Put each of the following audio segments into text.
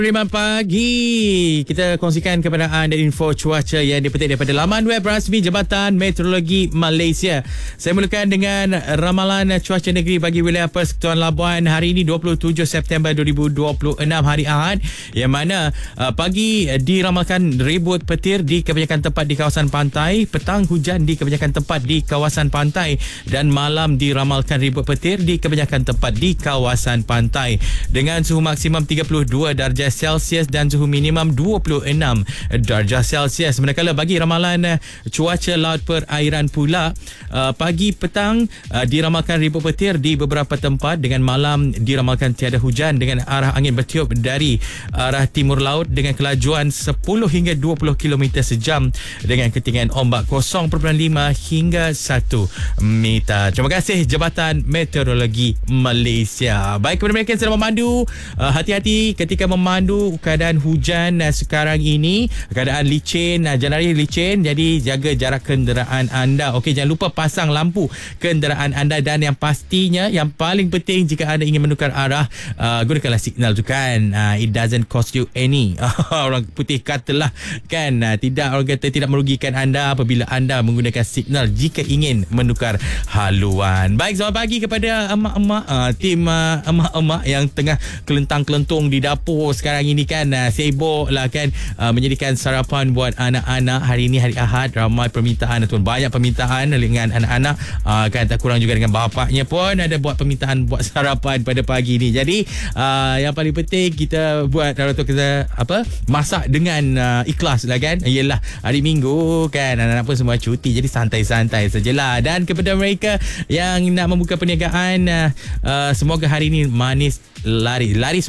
Riman pagi, kita kongsikan kepada anda info cuaca yang dipetik daripada laman web rasmi Jabatan Meteorologi Malaysia. Saya mulakan dengan ramalan cuaca negeri bagi wilayah Persekutuan Labuan hari ini 27 September 2026 hari Ahad, yang mana pagi diramalkan ribut petir di kebanyakan tempat di kawasan pantai, petang hujan di kebanyakan tempat di kawasan pantai, dan malam diramalkan ribut petir di kebanyakan tempat di kawasan pantai dengan suhu maksimum 32 darjah Celsius dan suhu minimum 26 darjah Celsius. Manakala bagi ramalan cuaca laut perairan pula, pagi petang diramalkan ribut petir di beberapa tempat, dengan malam diramalkan tiada hujan dengan arah angin bertiup dari arah timur laut dengan kelajuan 10 hingga 20 km sejam dengan ketinggian ombak 0.5 hingga 1 meter. Terima kasih Jabatan Meteorologi Malaysia. Baik, kepada mereka yang sedang memandu, hati-hati ketika memandu keadaan hujan sekarang ini, keadaan licin, jalan raya licin, jadi jaga jarak kenderaan anda. Okey, jangan lupa pasang lampu kenderaan anda, dan yang pastinya yang paling penting jika anda ingin menukar arah, gunakanlah signal tu kan. It doesn't cost you any. Orang putih katalah kan, tidak, orang kata tidak merugikan anda apabila anda menggunakan signal jika ingin menukar haluan. Baik, selamat pagi kepada emak-emak, tim emak-emak yang tengah kelentang-kelentung di dapur sekarang ini kan, sibuk lah kan, menyediakan sarapan buat anak-anak. Hari ini hari Ahad, ramai permintaan ataupun banyak permintaan dengan anak-anak, kan, tak kurang juga dengan bapaknya pun ada buat permintaan buat sarapan pada pagi ni. Jadi yang paling penting kita buat atau kita masak dengan ikhlas lah kan. Yelah, hari Minggu kan, anak-anak pun semua cuti, jadi santai-santai sajalah. Dan kepada mereka yang nak membuka perniagaan, semoga hari ini laris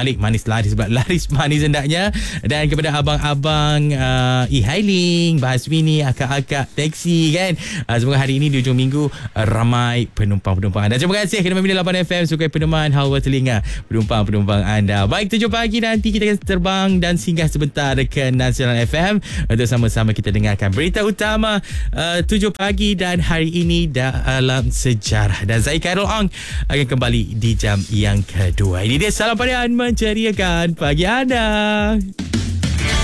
manis hendaknya. Dan kepada abang-abang e-hailing, Bahaswini, akak-akak taksi kan, semoga hari ini di hujung minggu ramai penumpang-penumpang anda. Terima kasih kerana memilih 8 FM, sukai peneman hawa telinga penumpang-penumpang anda. Baik, 7 pagi nanti kita akan terbang dan singgah sebentar ke Nasional FM untuk sama-sama kita dengarkan berita utama 7 pagi dan hari ini dalam sejarah. Dan saya Khairul Ong akan kembali di jam yang kedua. Ini dia Salam Parian menceriakan pagi anda.